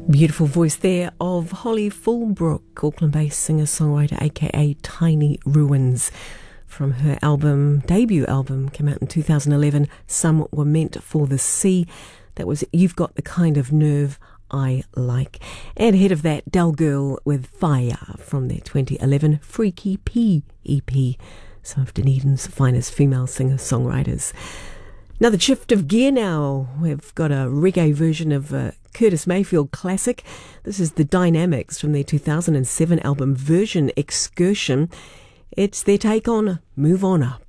Beautiful voice there of Holly Fullbrook, Auckland-based singer-songwriter, aka Tiny Ruins, from her debut album, came out in 2011, Some Were Meant for the Sea. That was You've Got the Kind of Nerve I Like. And ahead of that, Del Girl with Fire from their 2011 Freaky P EP, some of Dunedin's finest female singer-songwriters. Another shift of gear now. We've got a reggae version of Curtis Mayfield classic. This is The Dynamics from their 2007 album Version Excursion. It's their take on Move On Up.